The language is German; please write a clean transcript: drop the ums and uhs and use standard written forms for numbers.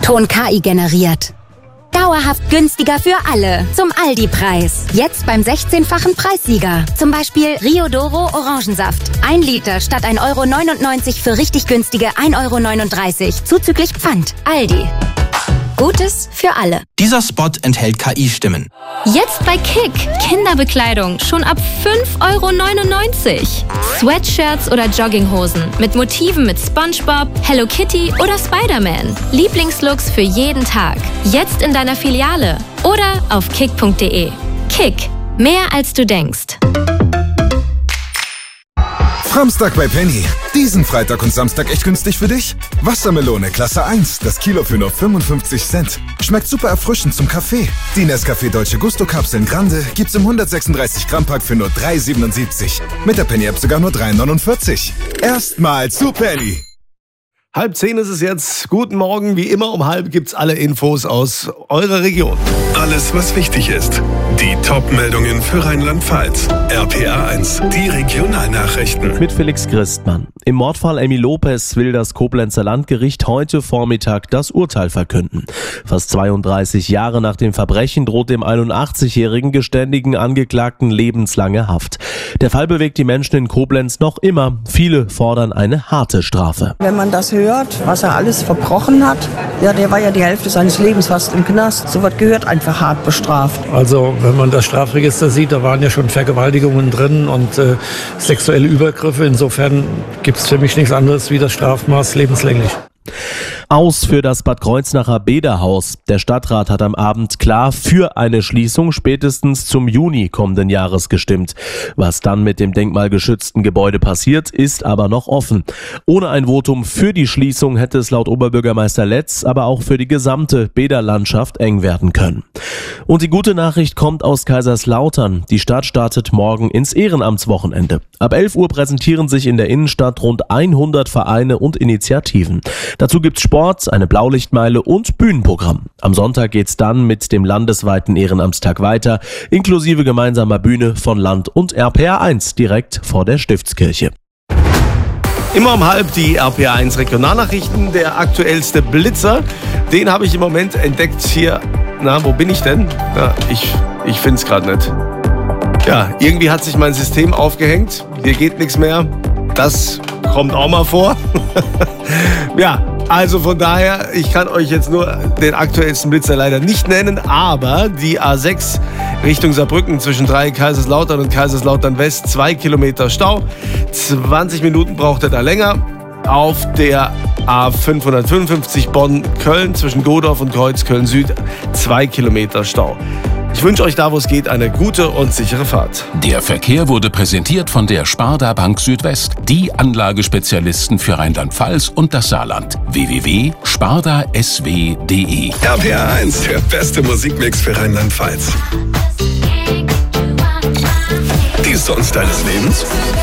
Ton KI generiert. Dauerhaft günstiger für alle. Zum Aldi-Preis. Jetzt beim 16-fachen Preissieger. Zum Beispiel Rio Doro Orangensaft. 1 Liter statt 1,99 € für richtig günstige 1,39 € zuzüglich Pfand. Aldi. Gutes für alle. Dieser Spot enthält KI-Stimmen. Jetzt bei Kick. Kinderbekleidung schon ab 5,99 €. Sweatshirts oder Jogginghosen mit Motiven mit SpongeBob, Hello Kitty oder Spider-Man. Lieblingslooks für jeden Tag. Jetzt in deiner Filiale oder auf kick.de. Kick. Mehr als du denkst. Samstag bei Penny. Diesen Freitag und Samstag echt günstig für dich? Wassermelone Klasse 1, das Kilo für nur 55 Cent. Schmeckt super erfrischend zum Kaffee. Die Nescafé Dolce Gusto Kapseln Grande gibt's im 136 Gramm Pack für nur 3,77. Mit der Penny App sogar nur 3,49. Erstmal zu Penny. 9:30 ist es jetzt. Guten Morgen. Wie immer um 9:30 gibt's alle Infos aus eurer Region. Alles, was wichtig ist. Die Top-Meldungen für Rheinland-Pfalz. RPA 1, die Regionalnachrichten. Mit Felix Christmann. Im Mordfall Emmy Lopez will das Koblenzer Landgericht heute Vormittag das Urteil verkünden. Fast 32 Jahre nach dem Verbrechen droht dem 81-jährigen geständigen Angeklagten lebenslange Haft. Der Fall bewegt die Menschen in Koblenz noch immer. Viele fordern eine harte Strafe. Wenn man das hört, was er alles verbrochen hat, ja, der war ja die Hälfte seines Lebens fast im Knast. So was gehört einfach hart bestraft. Also wenn man das Strafregister sieht, da waren ja schon Vergewaltigungen drin und sexuelle Übergriffe. Insofern gibt es für mich nichts anderes wie das Strafmaß lebenslänglich. Aus für das Bad Kreuznacher Bäderhaus. Der Stadtrat hat am Abend klar für eine Schließung spätestens zum Juni kommenden Jahres gestimmt. Was dann mit dem denkmalgeschützten Gebäude passiert, ist aber noch offen. Ohne ein Votum für die Schließung hätte es laut Oberbürgermeister Letz aber auch für die gesamte Bäderlandschaft eng werden können. Und die gute Nachricht kommt aus Kaiserslautern. Die Stadt startet morgen ins Ehrenamtswochenende. Ab 11 Uhr präsentieren sich in der Innenstadt rund 100 Vereine und Initiativen. Dazu gibt's Sport, eine Blaulichtmeile und Bühnenprogramm. Am Sonntag geht's dann mit dem landesweiten Ehrenamtstag weiter, inklusive gemeinsamer Bühne von Land und RPA 1 direkt vor der Stiftskirche. Immer um 9:30 die RPA 1 Regionalnachrichten. Der aktuellste Blitzer, den habe ich im Moment entdeckt hier. Na, wo bin ich denn? Ja, ich finde es gerade nicht. Ja, irgendwie hat sich mein System aufgehängt. Hier geht nichts mehr. Das kommt auch mal vor. Ja, also von daher, ich kann euch jetzt nur den aktuellsten Blitzer leider nicht nennen, aber die A6 Richtung Saarbrücken zwischen Kaiserslautern und Kaiserslautern West, 2 Kilometer Stau. 20 Minuten braucht er da länger. Auf der A555 Bonn-Köln zwischen Godorf und Kreuzköln Süd, 2 Kilometer Stau. Ich wünsche euch da, wo es geht, eine gute und sichere Fahrt. Der Verkehr wurde präsentiert von der Sparda Bank Südwest, die Anlagespezialisten für Rheinland-Pfalz und das Saarland. www.spardasw.de. RPA 1, der beste Musikmix für Rheinland-Pfalz. Die Songs deines Lebens?